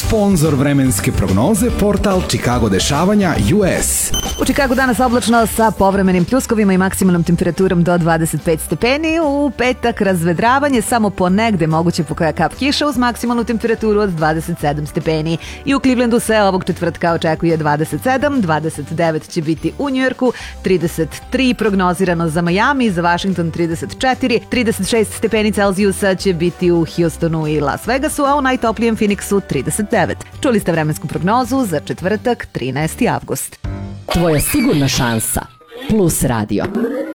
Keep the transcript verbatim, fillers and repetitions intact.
Sponzor vremenske prognoze, portal Chicago dešavanja U S. U Chicagu danas oblačno sa povremenim pljuskovima i maksimalnom temperaturom do dvadeset pet stepeni. U petak razvedravanje, samo ponegde moguće pokoja kap kiša uz maksimalnu temperaturu od dvadeset sedam stepeni. I u Clevelandu se ovog četvrtka očekuje dvadeset sedam, dvadeset devet će biti u Njujorku, trideset tri prognozirano za Miami, za Washington trideset četiri, trideset šest stepeni Celzijusa će biti u Houstonu i Las Vegasu, a u najtoplijem Phoenixu trideset devet. Čuli ste vremensku prognozu za četvrtak trinaesti avgust. Tvoja sigurna šansa. Plus radio.